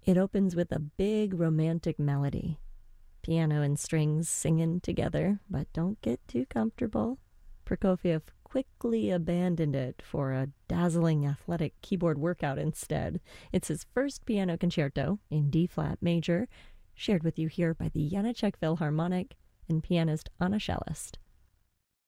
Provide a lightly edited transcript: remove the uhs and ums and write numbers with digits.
It opens with a big romantic melody. Piano and strings singing together, but don't get too comfortable. Prokofiev quickly abandoned it for a dazzling athletic keyboard workout instead. It's his first piano concerto in D-flat major, shared with you here by the Janacek Philharmonic and pianist Anna Shellist.